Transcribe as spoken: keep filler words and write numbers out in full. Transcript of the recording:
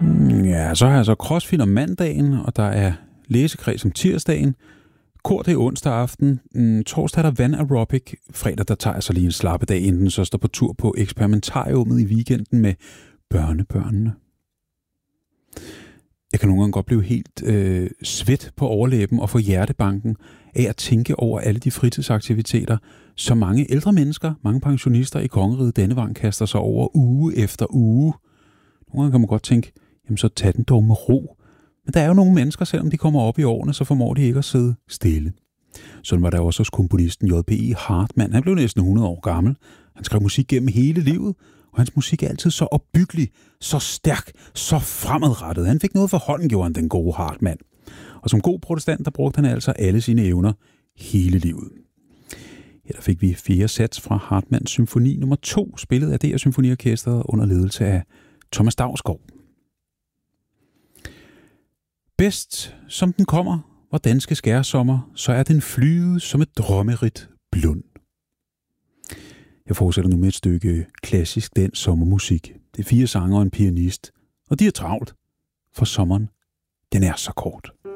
Ja, så har jeg så crossfit om mandagen, og der er læsekreds om tirsdagen. Kor det er onsdag aften. Mm, torsdag er der vand aerobic. Fredag der tager jeg så lige en slappedag, inden så står på tur på eksperimentariummet i weekenden med børnebørnene. Jeg kan nogle gange godt blive helt øh, svedt på overlæben og få hjertebanken af at tænke over alle de fritidsaktiviteter, som mange ældre mennesker, mange pensionister i kongeriget Dannevang kaster sig over uge efter uge. Nogle gange kan man godt tænke, jamen så tag den dog med ro. Men der er jo nogle mennesker, selvom de kommer op i årene, så formår de ikke at sidde stille. Sådan var der også hos komponisten J P E. Hartmann. Han blev næsten hundrede år gammel. Han skrev musik gennem hele livet, og hans musik er altid så opbyggelig, så stærk, så fremadrettet. Han fik noget for hånden, gjorde han, den gode Hartmann. Og som god protestant, der brugte han altså alle sine evner hele livet. Ja, der fik vi fire sats fra Hartmanns symfoni nummer to, spillet af D R Symfoniorkestret under ledelse af Thomas Dausgaard. Bedst som den kommer, hvor danske skærsommer, så er den flyet som et drømmerigt blund. Jeg fortsætter nu med et stykke klassisk dansk sommermusik. Det er fire sanger og en pianist, og de er travlt, for sommeren, den er så kort.